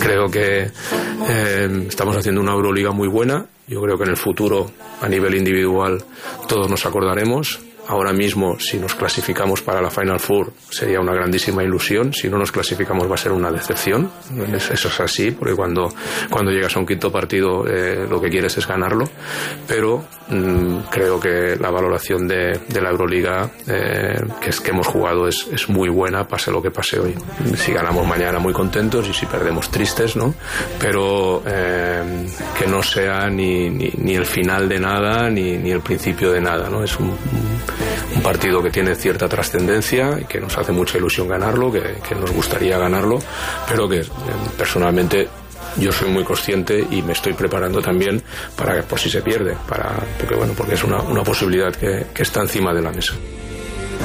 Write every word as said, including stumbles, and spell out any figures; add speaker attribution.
Speaker 1: creo que eh, estamos haciendo una Euroliga muy buena. Yo creo que en el futuro, a nivel individual, todos nos acordaremos. Ahora mismo, si nos clasificamos para la Final Four, sería una grandísima ilusión. Si no nos clasificamos, va a ser una decepción. Eso es así, porque cuando, cuando llegas a un quinto partido, eh, lo que quieres es ganarlo. Pero mmm, creo que la valoración de, de la Euroliga eh, que, es, que hemos jugado es, es muy buena, pase lo que pase hoy. Si ganamos mañana, muy contentos, y si perdemos, tristes, ¿no? Pero eh, que no sea ni, ni, ni el final de nada, ni, ni el principio de nada, ¿no? Es un, un partido que tiene cierta trascendencia y que nos hace mucha ilusión ganarlo, que, que nos gustaría ganarlo, pero que eh, personalmente yo soy muy consciente y me estoy preparando también para por si se pierde, para porque bueno porque es una, una posibilidad que, que está encima de la mesa.